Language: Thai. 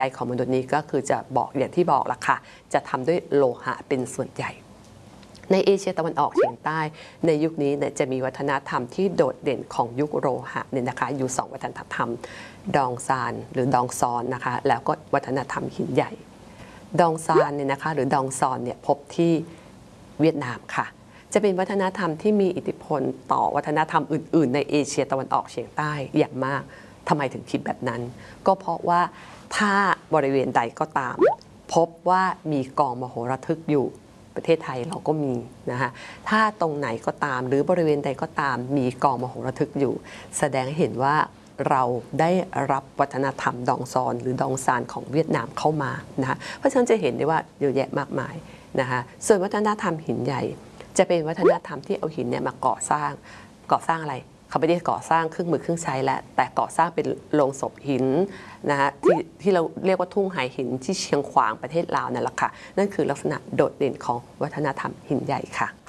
ของมนุษย์นี้ก็คือจะบอกอย่างที่บอกละค่ะจะทำด้วยโลหะเป็นส่วนใหญ่ในเอเชียตะวันออกเฉียงใต้ในยุคนี้เนี่ยจะมีวัฒนธรรมที่โดดเด่นของยุคโลหะเนี่ยนะคะอยู่2วัฒนธรรมดองซานหรือดองซอนนะคะแล้วก็วัฒนธรรมหินใหญ่ดองซานเนี่ยนะคะหรือดองซอนเนี่ยพบที่เวียดนามค่ะจะเป็นวัฒนธรรมที่มีอิทธิพลต่อวัฒนธรรมอื่นๆในเอเชียตะวันออกเฉียงใต้อย่างมากทำไมถึงคิดแบบนั้นก็เพราะว่าถ้าบริเวณใดก็ตามพบว่ามีกองมโหระทึกอยู่ประเทศไทยเราก็มีนะคะถ้าตรงไหนก็ตามหรือบริเวณใดก็ตามมีกองมโหระทึกอยู่แสดงให้เห็นว่าเราได้รับวัฒนธรรมดองซอนหรือดองซานของเวียดนามเข้ามานะคะเพราะฉะนั้นจะเห็นได้ว่าเยอะแยะมากมายนะคะส่วนวัฒนธรรมหินใหญ่จะเป็นวัฒนธรรมที่เอาหินเนี่ยมาก่อสร้างอะไรเขาไม่ได้ก่อสร้างเครื่องมือเครื่องใช้แล้วแต่ก่อสร้างเป็นโรงศพหินนะคะที่เราเรียกว่าทุ่งไหหินที่เชียงขวางประเทศลาวนั่นแหละค่ะนั่นคือลักษณะโดดเด่นของวัฒนธรรมหินใหญ่ค่ะ